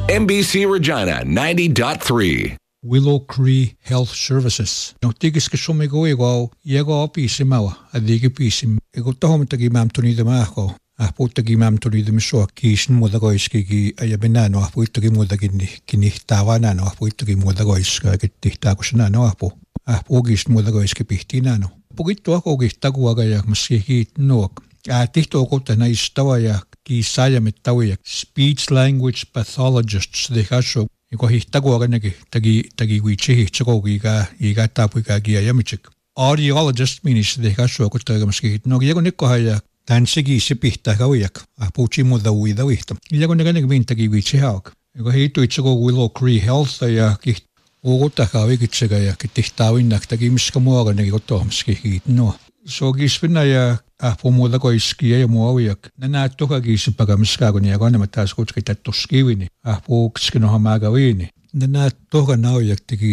NBC Regina 90.3. Willow Cree Health Services. No tigis ke somigo ego yego opisimawa adigi pisim. Ego tohomtagi mamtuni de maho. Puuttagi mamtuli misoa kiisin muodagoiski ki ajabenano puuttagi muodagini kini tavanano puuttagi muodagoiska kittihtakusnano puugis muodagoiski pihtinano pugittu akogihtaguaga ja maski nuok tihto kotana istava ja kiisajamet tawia speech language pathologists dehaso iko hihtaguaga nagi tagi wichi tsogogiga iga tapuiga gi ayamichik audiologist minis dehaso kotaga maski no yego nikkohaja Tansigi se pihtäkaujak, puhuttiin muuta uidavihta. Ja kun ne vintagi viitsi hauk. Joka hiittui tsego Willow Cree Health ja uutakaa vikitsega ja tihtaa vinnaktagi miska muoga negi kotohmiski hiitnoa. So kispinna ja muuta koiskia ja muoviak. Ne näet toka kiisipäkä miskaa kun ja kannamat taas kutski tättoskivini. Puhukskin ohan maaga viini. Ne näet toka naujak tegi